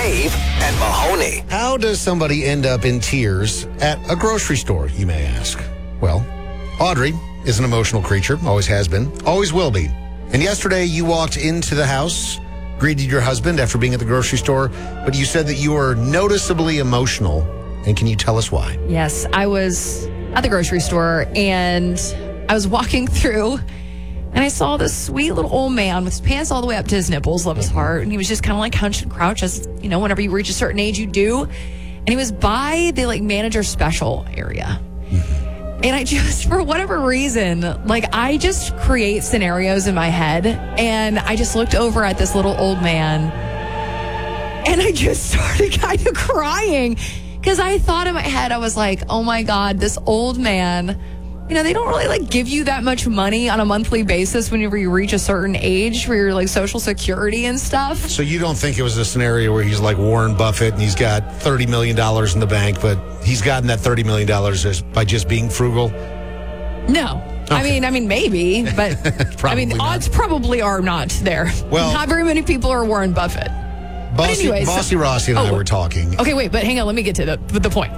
Dave and Mahoney. How does somebody end up in tears at a grocery store, you may ask? Well, Audrey is an emotional creature, always has been, always will be. And yesterday you walked into the house, greeted your husband after being at the grocery store, but you said that you were noticeably emotional. And can you tell us why? Yes, I was at the grocery store and I was walking through and I saw this sweet little old man with his pants all the way up to his nipples, love his heart. And he was just kind of like hunched and crouched, as you know, whenever you reach a certain age, you do. And he was by the manager special area. And I just, for whatever reason, I just create scenarios in my head. And I just looked over at this little old man and I just started kind of crying because I thought in my head, I was like, oh my God, this old man, they don't really give you that much money on a monthly basis whenever you reach a certain age for your Social Security and stuff. So you don't think it was a scenario where he's like Warren Buffett and he's got $30 million in the bank, but he's gotten that $30 million by just being frugal? No. Okay. I mean, maybe, but odds probably are not there. Well, not very many people are Warren Buffett. Bossy Rossi and I were talking. Okay, wait, but hang on. Let me get to the point.